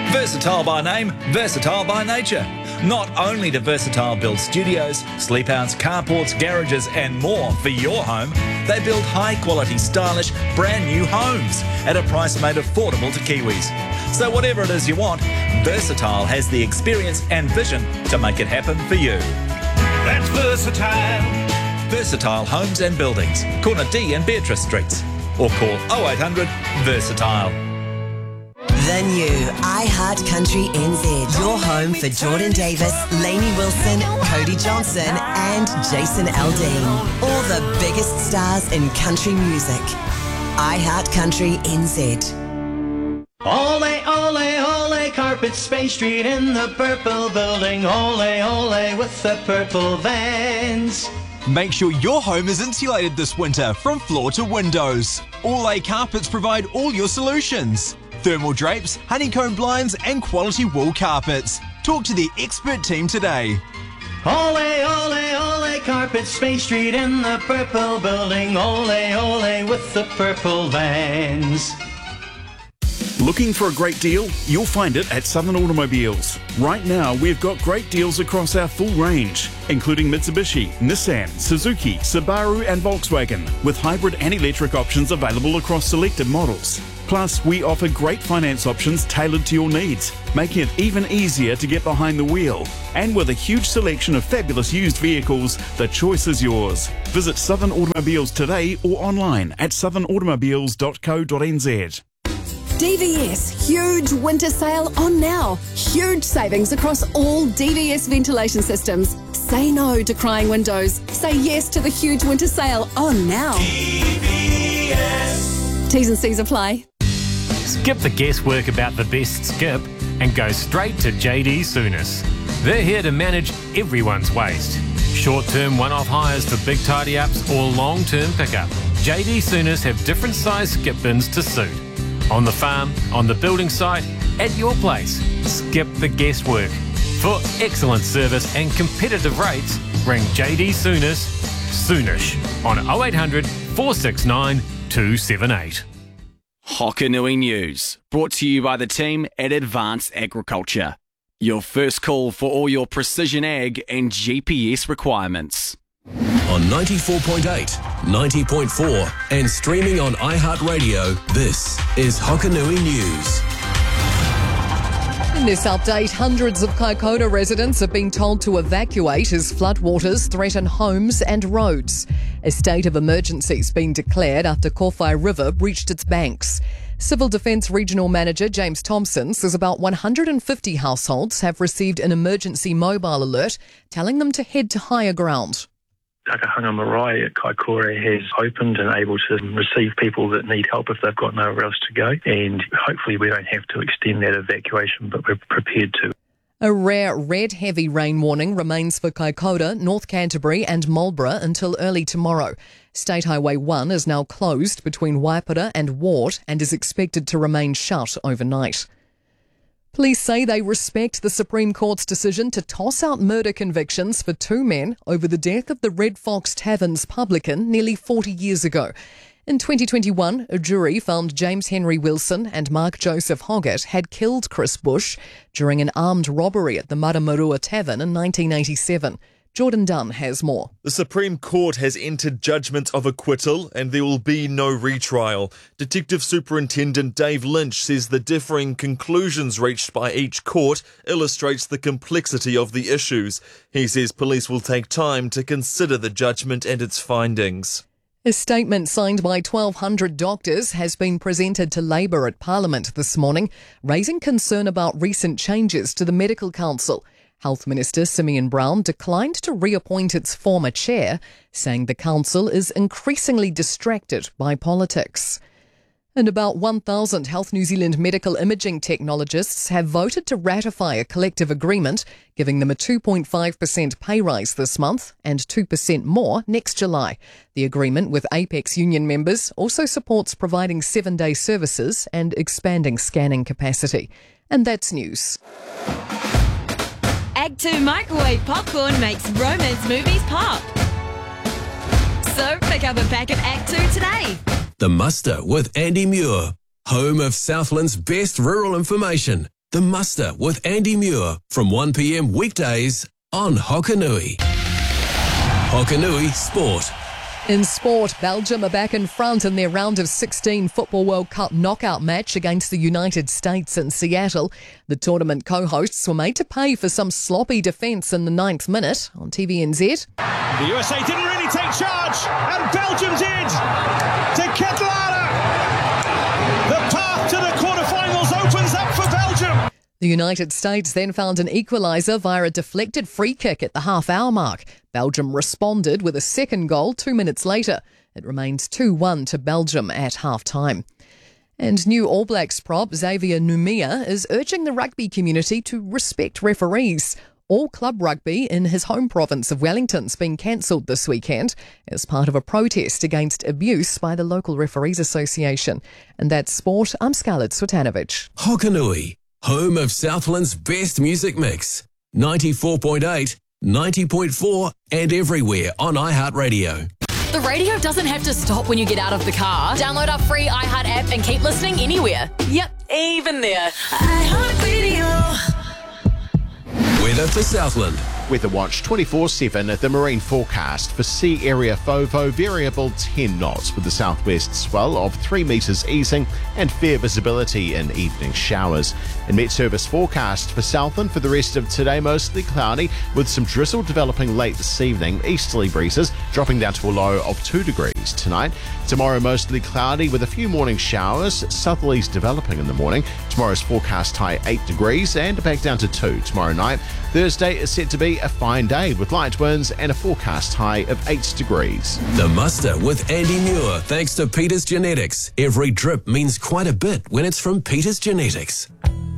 Versatile by name, versatile by nature. Not only do Versatile build studios, sleepouts, carports, garages and more for your home, they build high-quality, stylish, brand-new homes at a price made affordable to Kiwis. So whatever it is you want, Versatile has the experience and vision to make it happen for you. That's Versatile. Versatile Homes and Buildings, Corner D and Beatrice Streets. Or call 0800 Versatile. The new iHeart Country NZ. Your home for Jordan Davis, Lainey Wilson, Cody Johnson and Jason Aldean. All the biggest stars in country music. iHeart Country NZ. Ole, ole, ole, Carpets Bay Street in the purple building. Ole, ole, with the purple vans. Make sure your home is insulated this winter from floor to windows. Ole Carpets provide all your solutions. Thermal drapes, honeycomb blinds and quality wool carpets. Talk to the expert team today. Ole, ole, ole, Carpets Bay Street in the purple building. Ole, ole, with the purple vans. Looking for a great deal? You'll find it at Southern Automobiles. Right now, we've got great deals across our full range, including Mitsubishi, Nissan, Suzuki, Subaru and Volkswagen, with hybrid and electric options available across selected models. Plus, we offer great finance options tailored to your needs, making it even easier to get behind the wheel. And with a huge selection of fabulous used vehicles, the choice is yours. Visit Southern Automobiles today or online at southernautomobiles.co.nz. DVS huge winter sale on now. Huge savings across all DVS ventilation systems. Say no to crying windows. Say yes to the huge winter sale on now. DVS. T's and C's apply. Skip the guesswork about the best skip and go straight to JD Sooners. They're here to manage everyone's waste. Short-term one-off hires for big tidy-ups or long-term pickup. JD Sooners have different size skip bins to suit. On the farm, on the building site, at your place. Skip the guesswork. For excellent service and competitive rates, ring JD Sooners soonish on 0800 469 278. Hokanui News, brought to you by the team at Advanced Agriculture. Your first call for all your precision ag and GPS requirements. On 94.8, 90.4 and streaming on iHeartRadio, this is Hokanui News. In this update, hundreds of Kaikoura residents are being told to evacuate as floodwaters threaten homes and roads. A state of emergency has been declared after Kowhai River breached its banks. Civil Defence Regional Manager James Thompson says about 150 households have received an emergency mobile alert telling them to head to higher ground. Takahanga Marae at Kaikoura has opened and able to receive people that need help if they've got nowhere else to go, and hopefully we don't have to extend that evacuation, but we're prepared to. A rare red heavy rain warning remains for Kaikoura, North Canterbury and Marlborough until early tomorrow. State Highway 1 is now closed between Waipara and Ward and is expected to remain shut overnight. Police say they respect the Supreme Court's decision to toss out murder convictions for two men over the death of the Red Fox Tavern's publican nearly 40 years ago. In 2021, a jury found James Henry Wilson and Mark Joseph Hoggett had killed Chris Bush during an armed robbery at the Maramarua Tavern in 1987. Jordan Dunn has more. The Supreme Court has entered judgment of acquittal and there will be no retrial. Detective Superintendent Dave Lynch says the differing conclusions reached by each court illustrates the complexity of the issues. He says police will take time to consider the judgment and its findings. A statement signed by 1,200 doctors has been presented to Labour at Parliament this morning, raising concern about recent changes to the Medical Council. Health Minister Simeon Brown declined to reappoint its former chair, saying the council is increasingly distracted by politics. And about 1,000 Health New Zealand medical imaging technologists have voted to ratify a collective agreement, giving them a 2.5% pay rise this month and 2% more next July. The agreement with Apex union members also supports providing 7-day services and expanding scanning capacity. And that's news. Ag 2 microwave popcorn makes romance movies pop. So pick up a pack of Ag 2 today. The Muster with Andy Muir, home of Southland's best rural information. The Muster with Andy Muir from 1 p.m. weekdays on Hokanui. Hokanui Sport. In sport, Belgium are back in front in their round of 16 Football World Cup knockout match against the United States in Seattle. The tournament co-hosts were made to pay for some sloppy defence in the 9th minute on TVNZ. The USA didn't really take charge, and Belgium did. To Ketlana. The path to the quarterfinals opens up for Belgium. The United States then found an equaliser via a deflected free kick at the half-hour mark. Belgium responded with a second goal 2 minutes later. It remains 2-1 to Belgium at half-time. And new All Blacks prop Xavier Numia is urging the rugby community to respect referees. All club rugby in his home province of Wellington's been cancelled this weekend as part of a protest against abuse by the local Referees Association. And that's sport. I'm Scarlett Swetanovic. Hokanui, home of Southland's best music mix. 94.8, 90.4 and everywhere on iHeartRadio. The radio doesn't have to stop when you get out of the car. Download our free iHeart app and keep listening anywhere. Yep, even there. iHeartRadio. Weather for Southland. Weather Watch 24/7 at the marine forecast for sea area FOVO variable 10 knots with the southwest swell of 3 metres easing and fair visibility in evening showers. In Met Service forecast for Southland for the rest of today, mostly cloudy with some drizzle developing late this evening, easterly breezes dropping down to a low of 2 degrees tonight. Tomorrow mostly cloudy with a few morning showers, southerlies developing in the morning. Tomorrow's forecast high 8 degrees and back down to 2 tomorrow night. Thursday is set to be a fine day with light winds and a forecast high of 8 degrees. The Muster with Andy Muir, thanks to Peters Genetics. Every drip means quite a bit when it's from Peters Genetics.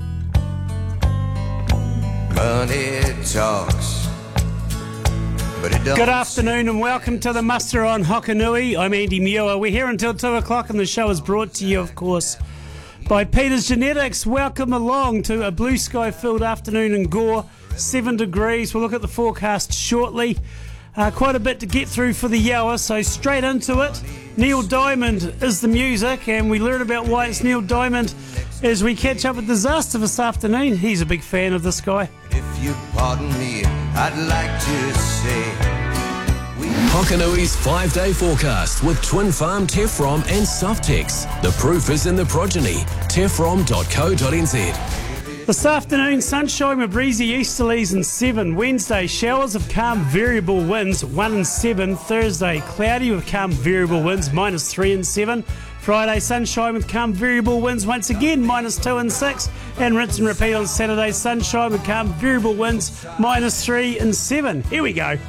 Money talks, but it don't. Good afternoon and welcome to the Muster on Hokanui. I'm Andy Muir. We're here until 2 o'clock and the show is brought to you, of course, by Peters Genetics. Welcome along to a blue sky filled afternoon in Gore. 7 degrees. We'll look at the forecast shortly. Quite a bit to get through for the hour, so straight into it. Neil Diamond is the music, and we learn about why it's Neil Diamond as we catch up with Disaster this afternoon. He's a big fan of this guy. If you pardon me, I'd like to say Hokanui's 5-day forecast with Twin Farm, Tefrom and Softex. The proof is in the progeny. Tefrom.co.nz. This afternoon, sunshine with breezy easterlies and 7. Wednesday, showers of calm variable winds, 1 and 7. Thursday, cloudy with calm variable winds, -3 and 7. Friday, sunshine with calm variable winds, once again, -2 and 6. And rinse and repeat on Saturday, sunshine with calm variable winds, -3 and 7. Here we go.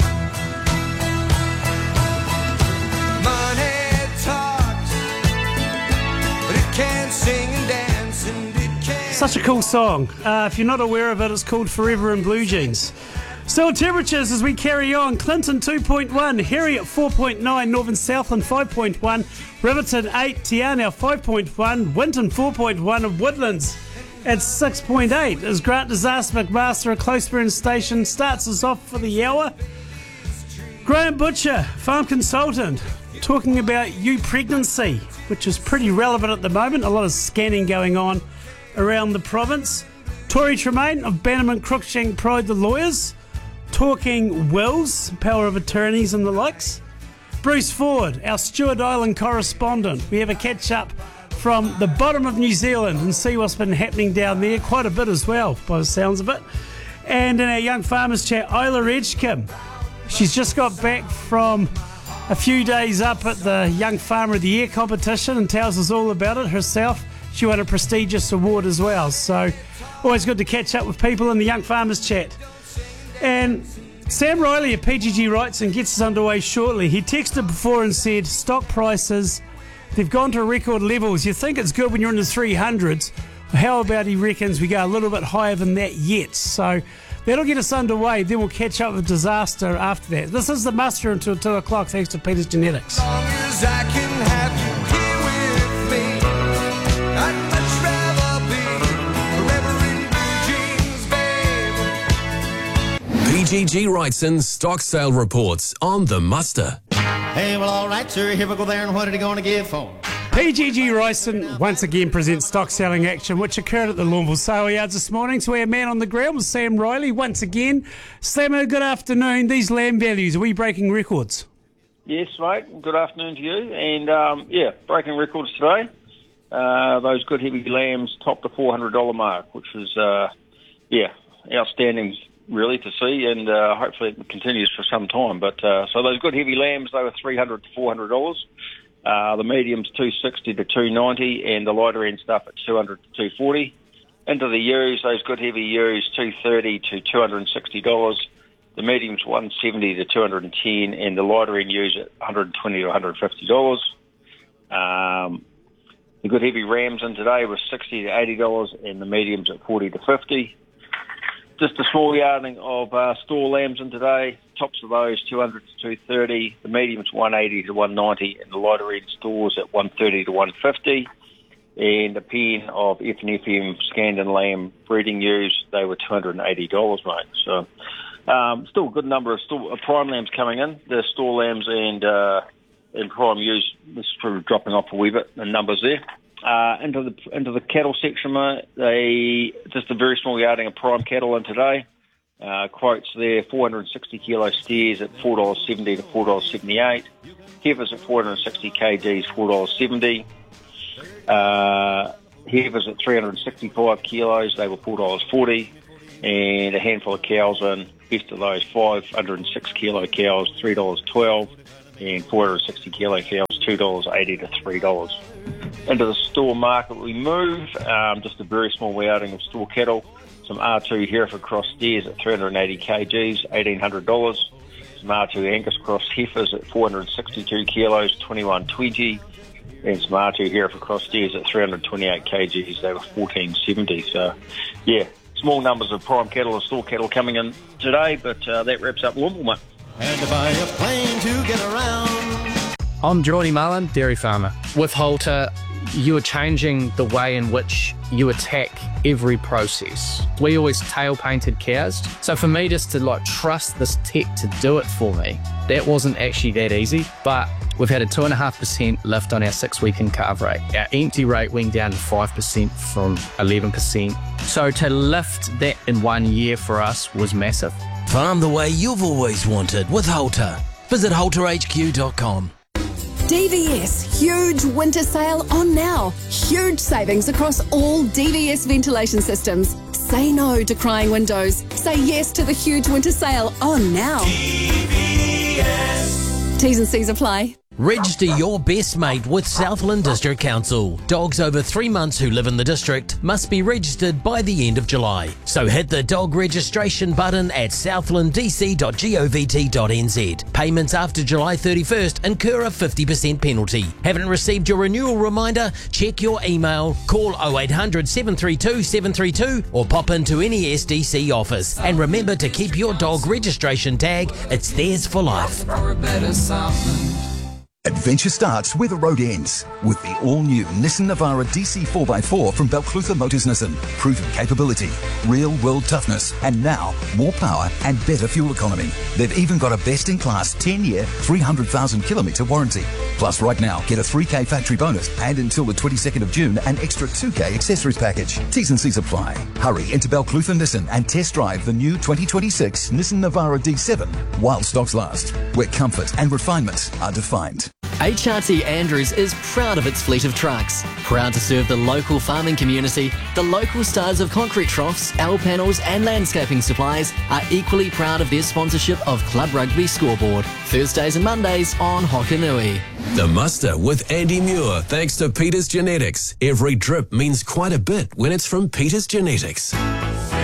money talks, but it can't sing and dance and it can't. Such a cool song. If you're not aware of it, it's called Forever in Blue Jeans. Still temperatures as we carry on. Clinton 2.1, Harriet 4.9, Northern Southland 5.1, Riverton 8, Te Anau 5.1, Winton 4.1 of Woodlands at 6.8 as Grant Disaster McMaster at Closeburn Station starts us off for the hour. Graham Butcher, farm consultant, talking about ewe pregnancy, which is pretty relevant at the moment. A lot of scanning going on around the province. Tori Tremaine of Bannerman Cruikshank Pride the Lawyers, talking wills, power of attorneys and the likes. Bruce Ford, our Stewart Island correspondent. We have a catch up from the bottom of New Zealand and see what's been happening down there, quite a bit as well by the sounds of it. And in our Young Farmers Chat, Isla Edgecombe. She's just got back from a few days up at the Young Farmer of the Year competition and tells us all about it herself. She won a prestigious award as well, so always good to catch up with people in the Young Farmers Chat. And Sam Riley of PGG Wrightson gets us underway shortly. He texted before and said stock prices, they've gone to record levels. You think it's good when you're in the 300s. How about he reckons we go a little bit higher than that yet? So that'll get us underway. Then we'll catch up with Disaster after that. This is the Muster until 2 o'clock thanks to Peters Genetics. As long as I can have you here with me, I'd much rather be forever in blue jeans, babe. PGG Wrightson stock sale reports on the Muster. Hey, well, all right, sir. Here we go there, and what are you going to give for? PGG Ryson once again presents stock selling action, which occurred at the Lawnville Sale Yards this morning. So our man on the ground was Sam Riley once again. Slammer, good afternoon. These lamb values, are we breaking records? Yes, mate. Good afternoon to you. And, breaking records today. Those good heavy lambs topped the $400 mark, which was, outstanding, really, to see. And hopefully it continues for some time. But so those good heavy lambs, they were $300 to $400. The mediums $260 to $290, and the lighter end stuff at $200 to $240. Into the ewes, those good heavy ewes $230 to $260. The mediums $170 to $210, and the lighter end ewes at $120 to $150. The good heavy rams in today was $60 to $80, and the mediums at $40 to $50. Just a small yarding of store lambs in today. Tops of those $200 to $230, the mediums $180 to $190, and the lighter end stores at $130 to $150. And a pen of F&FM Scandin lamb breeding ewes, they were $280, mate. So still a good number of prime lambs coming in. The store lambs and prime ewes, this is sort of dropping off a wee bit in numbers there. Into the cattle section, mate, just a very small yarding of prime cattle in today. Quotes there, 460 kilo steers at $4.70 to $4.78. Heifers at 460 kgs, $4.70. Heifers at 365 kilos, they were $4.40. And a handful of cows in, best of those 506 kilo cows, $3.12. And 460 kilo cows, $2.80 to $3. Into the store market we move, just a very small outing of store cattle. Some R2 Hereford cross steers at 380 kgs, $1,800. Some R2 Angus cross heifers at 462 kilos, $2,120. And some R2 Hereford cross steers at 328 kgs, they were $1,470. So, yeah, small numbers of prime cattle and store cattle coming in today, but that wraps up Lawnville, mate. Had to buy a plane to get around. I'm Geordie Mullen, dairy farmer. With Halter, you are changing the way in which you attack every process. We always tail painted cows. So for me just to trust this tech to do it for me, that wasn't actually that easy. But we've had a 2.5% lift on our 6-week in calf rate. Our empty rate went down to 5% from 11%. So to lift that in 1 year for us was massive. Farm the way you've always wanted with Halter. Visit halterhq.com. DVS huge winter sale on now. Huge savings across all DVS ventilation systems. Say no to crying windows. Say yes to the huge winter sale on now. DVS. T's and C's apply. Register your best mate with Southland District Council. Dogs over 3 months who live in the district must be registered by the end of July. So hit the dog registration button at southlanddc.govt.nz. Payments after July 31st incur a 50% penalty. Haven't received your renewal reminder? Check your email, call 0800 732 732 or pop into any SDC office. And remember to keep your dog registration tag. It's theirs for life. Adventure starts where the road ends with the all-new Nissan Navara DC 4x4 from Belclutha Motors Nissan. Proven capability, real-world toughness, and now more power and better fuel economy. They've even got a best-in-class 10-year, 300,000-kilometre warranty. Plus, right now, get a 3K factory bonus and until the 22nd of June, an extra 2K accessories package. T's and C's apply. Hurry into Belclutha Nissan and test drive the new 2026 Nissan Navara D7 while stocks last, where comfort and refinement are defined. HRT Andrews is proud of its fleet of trucks. Proud to serve the local farming community, the local stars of concrete troughs, L panels and landscaping supplies are equally proud of their sponsorship of Club Rugby Scoreboard. Thursdays and Mondays on Hokanui. The muster with Andy Muir, thanks to Peters Genetics. Every drip means quite a bit when it's from Peters Genetics.